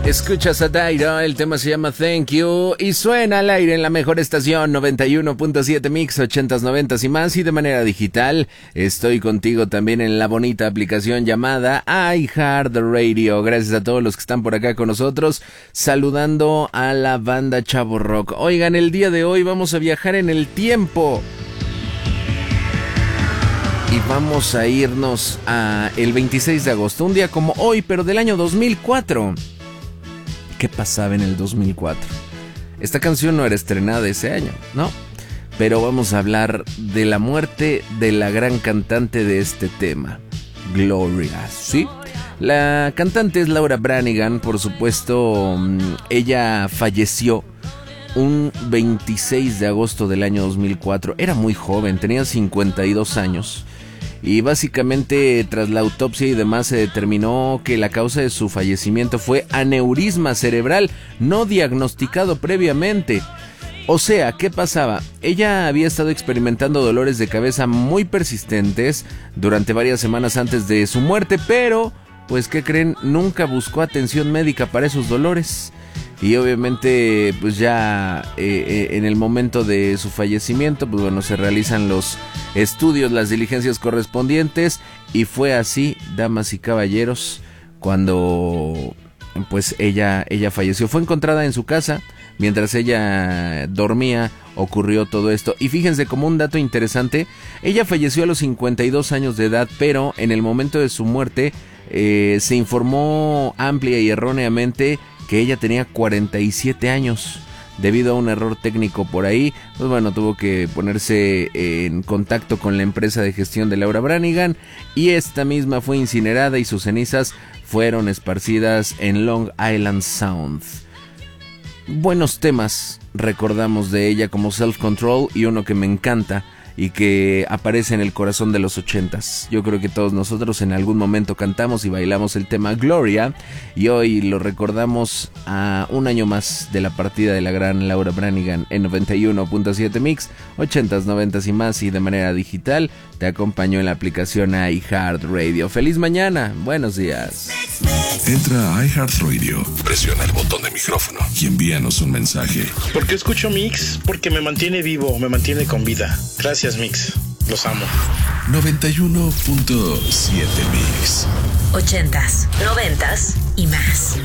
Escuchas a Dairo, el tema se llama Thank You y suena al aire en la mejor estación 91.7 Mix, 80s, 90s y más, y de manera digital. Estoy contigo también en la bonita aplicación llamada iHeartRadio. Gracias a todos los que están por acá con nosotros, saludando a la banda Chavo Rock. Oigan, el día de hoy vamos a viajar en el tiempo y vamos a irnos a el 26 de agosto, un día como hoy, pero del año 2004. ¿Qué pasaba en el 2004? Esta canción no era estrenada ese año, ¿no? Pero vamos a hablar de la muerte de la gran cantante de este tema, Gloria, ¿sí? La cantante es Laura Branigan, por supuesto. Ella falleció un 26 de agosto del año 2004. Era muy joven, tenía 52 años. Y básicamente tras la autopsia y demás se determinó que la causa de su fallecimiento fue aneurisma cerebral no diagnosticado previamente. O sea, ¿qué pasaba? Ella había estado experimentando dolores de cabeza muy persistentes durante varias semanas antes de su muerte, pero, pues, ¿qué creen? Nunca buscó atención médica para esos dolores. Y obviamente, pues ya en el momento de su fallecimiento, pues bueno, se realizan los estudios, las diligencias correspondientes, y fue así, damas y caballeros, cuando pues ella falleció. Fue encontrada en su casa mientras ella dormía. Ocurrió todo esto. Y fíjense, como un dato interesante, ella falleció a los 52 años de edad, pero en el momento de su muerte se informó amplia y erróneamente que ella tenía 47 años. Debido a un error técnico por ahí, pues bueno, tuvo que ponerse en contacto con la empresa de gestión de Laura Branigan, y esta misma fue incinerada y sus cenizas fueron esparcidas en Long Island Sound. Buenos temas recordamos de ella, como Self Control, y uno que me encanta y que aparece en el corazón de los 80s. Yo creo que todos nosotros en algún momento cantamos y bailamos el tema Gloria, y hoy lo recordamos a un año más de la partida de la gran Laura Branigan en 91.7 Mix, 80s, 90s y más, y de manera digital te acompañó en la aplicación iHeartRadio. ¡Feliz mañana! ¡Buenos días! Entra a iHeartRadio, presiona el botón de micrófono y envíanos un mensaje. ¿Por qué escucho Mix? Porque me mantiene vivo, me mantiene con vida. Gracias, Mix. Los amo. 91.7 Mix. 80s, 90s y más.